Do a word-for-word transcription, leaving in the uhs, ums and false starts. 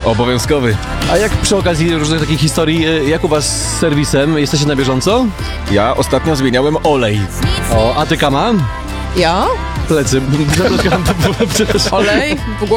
Obowiązkowy. A jak przy okazji różnych takich historii, y, jak u was z serwisem? Jesteście na bieżąco? Ja ostatnio zmieniałem olej. O, a ty, Kama? Ja? Plecy. Przepraszam, przepraszam. Olej? W głowie?